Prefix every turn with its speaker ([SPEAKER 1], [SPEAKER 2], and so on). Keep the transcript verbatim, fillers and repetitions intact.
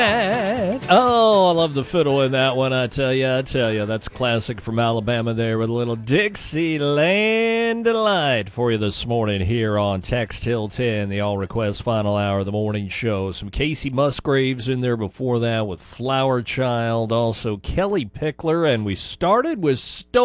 [SPEAKER 1] Oh, I love the fiddle in that one, I tell you, I tell you. That's classic from Alabama there with a little Dixieland Delight for you this morning here on Text Till ten, the all-request final hour of the morning show. Some Casey Musgraves in there before that with Flower Child, also Kelly Pickler, and we started with Stone.